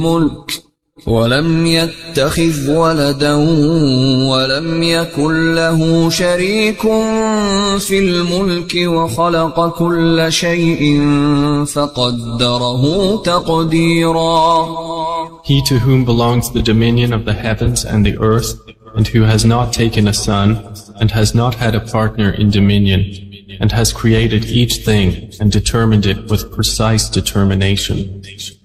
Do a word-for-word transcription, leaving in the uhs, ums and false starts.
الملك ولم يتخذ ولدا ولم يكن له شريك في الملك وخلق كل شيء فقدره تقديرا. He to whom belongs the dominion of the heavens and the earth, and who has not taken a son, and has not had a partner in dominion, and has created each thing and determined it with precise determination.